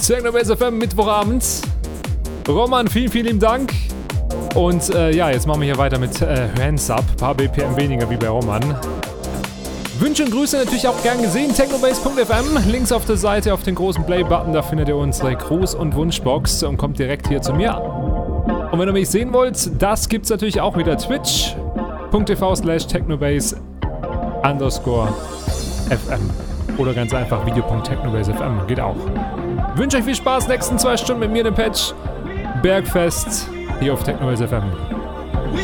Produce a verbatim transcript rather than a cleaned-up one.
Technobase F M Mittwochabend. Roman, vielen, vielen lieben Dank. Und äh, ja, jetzt machen wir hier weiter mit äh, Hands Up. Ein paar B P M weniger wie bei Roman. Wünsche und Grüße natürlich auch gern gesehen. technobase punkt f m. Links auf der Seite auf den großen Play-Button. Da findet ihr unsere Gruß- und Wunschbox und kommt direkt hier zu mir. Und wenn ihr mich sehen wollt, das gibt's natürlich auch wieder. Twitch punkt t v slash technobase underscore f m. Oder ganz einfach video punkt technobase punkt f m. Geht auch. Wünsche euch viel Spaß nächsten zwei Stunden mit mir, dem Patch. Bergfest hier auf Technobase F M.